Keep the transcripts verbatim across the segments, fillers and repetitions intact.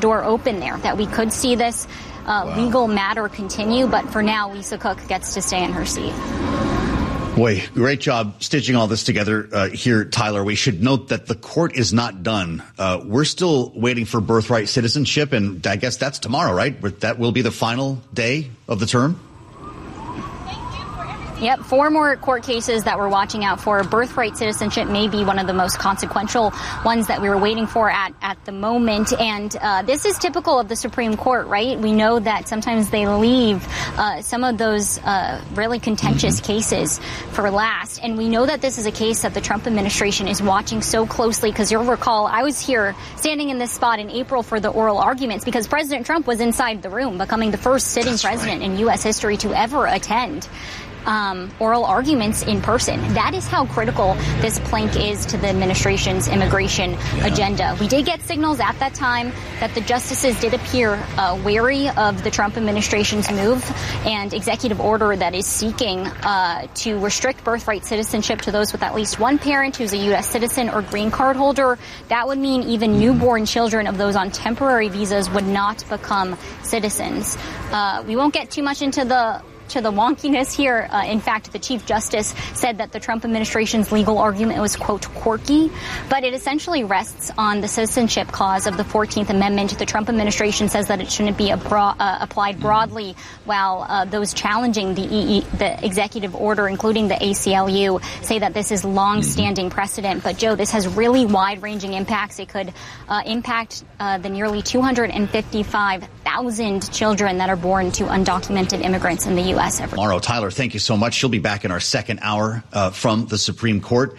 door open there, that we could see this uh, wow. legal matter continue. But for now, Lisa Cook gets to stay in her seat. Boy, great job stitching all this together uh, here, Tyler. We should note that the court is not done. Uh, we're still waiting for birthright citizenship, and I guess that's tomorrow, right? That will be the final day of the term? Yep, four more court cases that we're watching out for. Birthright citizenship may be one of the most consequential ones that we were waiting for at, at the moment. And uh, this is typical of the Supreme Court, right? We know that sometimes they leave uh, some of those uh, really contentious cases for last. And we know that this is a case that the Trump administration is watching so closely, because you'll recall I was here standing in this spot in April for the oral arguments because President Trump was inside the room, becoming the first sitting That's president right. in U S history to ever attend Um, oral arguments in person. That is how critical this plank is to the administration's immigration yeah. agenda. We did get signals at that time that the justices did appear uh, wary of the Trump administration's move and executive order that is seeking uh, to restrict birthright citizenship to those with at least one parent who's a U S citizen or green card holder. That would mean even newborn children of those on temporary visas would not become citizens. Uh, we won't get too much into the to the wonkiness here. Uh, in fact, the Chief Justice said that the Trump administration's legal argument was, quote, quirky, but it essentially rests on the citizenship clause of the fourteenth Amendment. The Trump administration says that it shouldn't be abro- uh, applied broadly, while uh, those challenging the, E E, the executive order, including the A C L U, say that this is long-standing precedent. But, Joe, this has really wide-ranging impacts. It could uh, impact uh, the nearly two hundred fifty-five thousand children that are born to undocumented immigrants in the U S every Tomorrow, Tyler, thank you so much. She'll be back in our second hour uh, from the Supreme Court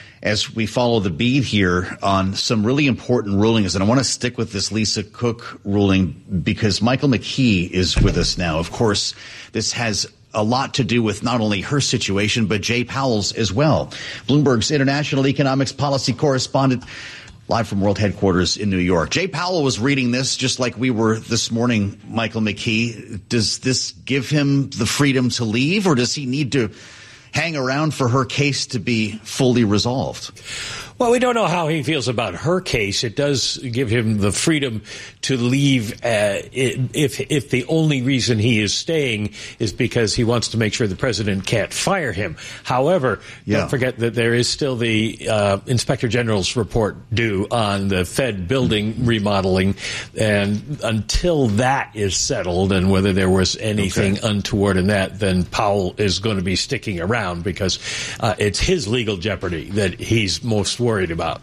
as we follow the beat here on some really important rulings. And I want to stick with this Lisa Cook ruling because Michael McKee is with us now. Of course, this has a lot to do with not only her situation, but Jay Powell's as well. Bloomberg's international economics policy correspondent, live from World Headquarters in New York. Jay Powell was reading this just like we were this morning, Michael McKee. Does this give him the freedom to leave, or does he need to hang around for her case to be fully resolved? Well, we don't know how he feels about her case. It does give him the freedom to leave uh, if if the only reason he is staying is because he wants to make sure the president can't fire him. However, yeah. don't forget that there is still the uh, Inspector General's report due on the Fed building remodeling, and until that is settled and whether there was anything okay. untoward in that, then Powell is going to be sticking around because uh, it's his legal jeopardy that he's most worried about.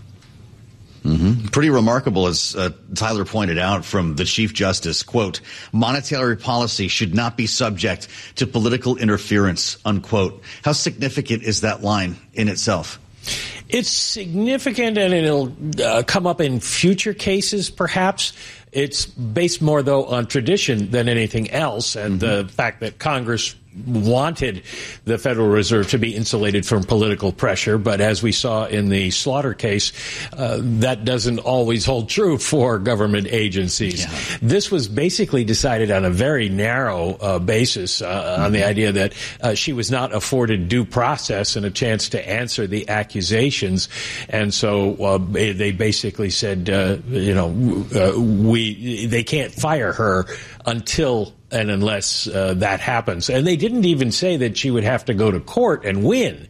Mm-hmm. Pretty remarkable, as uh, Tyler pointed out from the Chief Justice, quote, monetary policy should not be subject to political interference, unquote. How significant is that line in itself? It's significant, and it'll uh, come up in future cases, perhaps. It's based more, though, on tradition than anything else, and mm-hmm. the fact that Congress wanted the Federal Reserve to be insulated from political pressure. But as we saw in the Slaughter case, uh, that doesn't always hold true for government agencies. Yeah. This was basically decided on a very narrow uh, basis, uh, mm-hmm. on the idea that uh, she was not afforded due process and a chance to answer the accusations. And so uh, they basically said, uh, you know, uh, we they can't fire her until and unless uh, that happens. And they didn't even say that she would have to go to court and win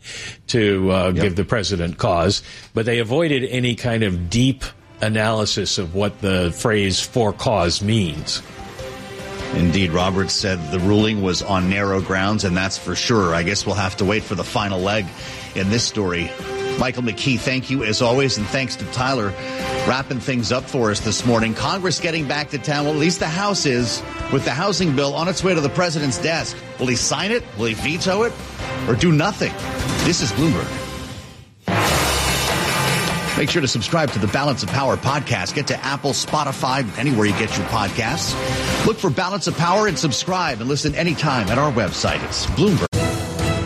to uh, yep. give the president cause, but they avoided any kind of deep analysis of what the phrase for cause means. Indeed, Roberts said the ruling was on narrow grounds, and that's for sure. I guess we'll have to wait for the final leg in this story. Michael McKee, thank you as always, and thanks to Tyler wrapping things up for us this morning. Congress getting back to town, well, at least the House is, with the housing bill on its way to the president's desk. Will he sign it? Will he veto it? Or do nothing? This is Bloomberg. Make sure to subscribe to the Balance of Power podcast. Get to Apple, Spotify, anywhere you get your podcasts. Look for Balance of Power and subscribe and listen anytime at our website. It's Bloomberg.